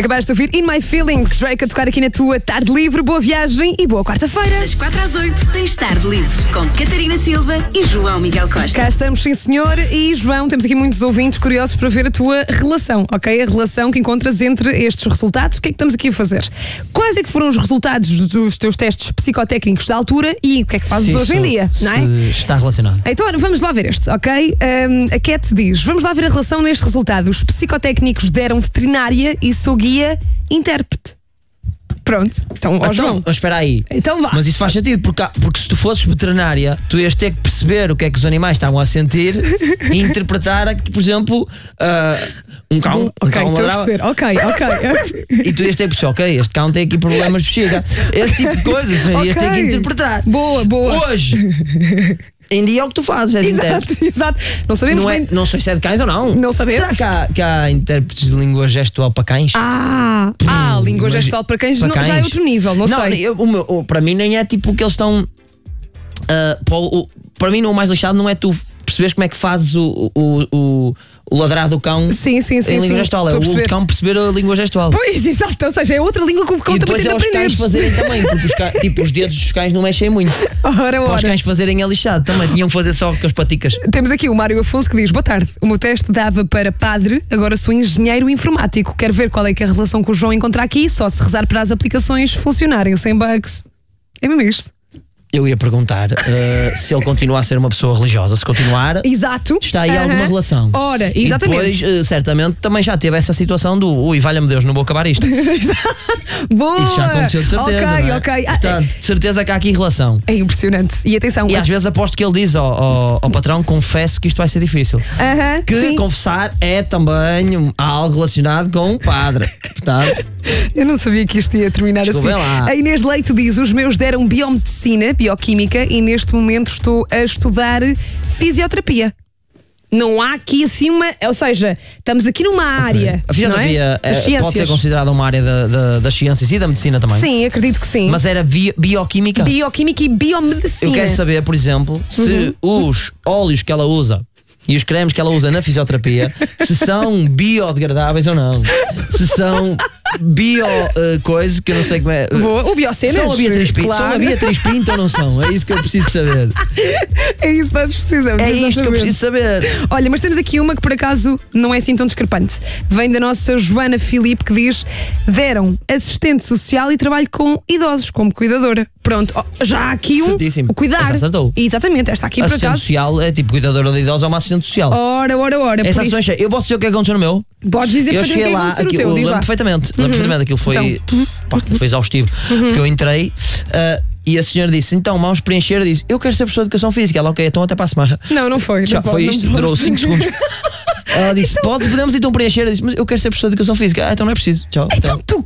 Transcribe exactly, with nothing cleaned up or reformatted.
Acabaste de ouvir In My Feelings, Drake a tocar aqui na tua tarde livre. Boa viagem e boa quarta-feira. Das quatro às oito tens tarde livre com Catarina Silva e João Miguel Costa. Cá estamos, sim senhor. E João, temos aqui muitos ouvintes curiosos para ver a tua relação, ok? A relação que encontras entre estes resultados. O que é que estamos aqui a fazer? Quais é que foram os resultados dos teus testes psicotécnicos da altura e o que é que fazes Se hoje em isso- dia, se não é? está relacionado. Então, ora, vamos lá ver este, ok? Um, a Cat diz, vamos lá ver a relação neste resultado. Os psicotécnicos deram veterinária e sou guia intérprete. Pronto, então, ó João. Então, espera aí. Então vá. Mas isso faz sentido, porque, há- porque se tu fosses veterinária, tu ias ter que perceber o que é que os animais estavam a sentir e interpretar, por exemplo, ah, um cão, um Ok, cão estou a ladrava. perceber. Ok, ok. E tu ias ter que perceber, ok, este cão tem aqui problemas de bexiga. Esse tipo de coisas, ias ter que Ok. interpretar. Boa, boa. Hoje, em dia é o que tu fazes, és intérprete. Exato, exato. Não sabemos Não, é, bem. não sei se é de cães ou não. Não sabemos. Será que há, que há intérpretes de língua gestual para cães? Ah, ah, língua Mas- gestual para cães, para não- já é cães. outro nível, não, sei. eu- o meu- o- para mim nem é tipo que eles estão. ah, para, o- para mim, o mais lixado não é tu perceberes como é que fazes o, o, o, o ladrar do cão Sim, sim, sim. em língua sim. gestual. É Estou a o perceber. cão perceber a língua gestual. Pois, exato. Ou seja, é outra língua que o cão E também depois tem é de os aprender. cães fazerem também, porque os, ca- tipo, os dedos dos cães não mexem muito. Ora, Para os ora. cães fazerem é lixado também. Tinham que fazer só com as paticas. Temos aqui o Mário Afonso que diz: boa tarde, o meu teste dava para padre, agora sou engenheiro informático. Quero ver qual é que é a relação que o João encontra aqui, só se rezar para as aplicações funcionarem sem bugs. É mesmo isto? Eu ia perguntar ah, se ele continua a ser uma pessoa religiosa. Se continuar, Exato. está aí Aham. alguma relação. Ora, E exatamente. depois, eh, certamente, também já teve essa situação do ui, valha-me Deus, não vou acabar isto. Boa! Isso já aconteceu de certeza. Ok, não é? ok. Ah, Portanto, de certeza que há aqui relação. é impressionante. E atenção, E às vezes aposto que ele diz ao, ao, ao patrão: confesso que isto vai ser difícil. Aham, Que sim. confessar é também algo relacionado com um padre. Portanto, Eu não sabia que isto ia terminar Desculpem assim. lá. A Inês Leite diz: os meus deram biomedicina, bioquímica, e neste momento estou a estudar fisioterapia. Não há aqui assim uma. Ou seja, estamos aqui numa área. a fisioterapia não é? eh, Das pode ser ciências. considerada uma área da- da- das ciências e da medicina também. Sim, acredito que sim. Mas era bi- bioquímica. Bioquímica e biomedicina. Eu quero saber, por exemplo, se Uhum. os óleos que ela usa e os cremes que ela usa na fisioterapia se são biodegradáveis ou não. Se são bio uh, coisas que eu não sei como é. Boa, o Biocenas. São a Beatriz Pinto, claro. são a Beatriz Pinto ou não são? É isso que eu preciso saber. É isso que nós precisamos. É isto que eu exatamente. preciso saber. Olha, mas temos aqui uma que por acaso não é assim tão discrepante. Vem da nossa Joana Filipe que diz: deram assistente social e trabalho com idosos como cuidadora. Pronto, oh, já há aqui um Certíssimo. o cuidar. Essa acertou. Exatamente, esta aqui por Assistente acaso. social é tipo cuidadora de idosos ou uma assistente social. Ora, ora, ora. por Essa isso- ações, eu posso dizer o que aconteceu no meu? Podes dizer Eu perfeitamente o que cheguei é que lá, aconteceu no aquilo, teu, eu diz lembro lá. perfeitamente, lembro perfeitamente, aquilo foi, pá, aquilo foi exaustivo. Porque eu entrei ah, e a senhora disse: então vamos preencher. Eu disse: eu quero ser professor de educação física. Ela, ok, então até para a semana. Não, não foi. Já não foi pode, isto, não durou pode. cinco segundos. Ela disse: pode, podemos então preencher. Eu disse: mas eu quero ser professor de educação física. Ah, então não é preciso. Tchau. Então até. tu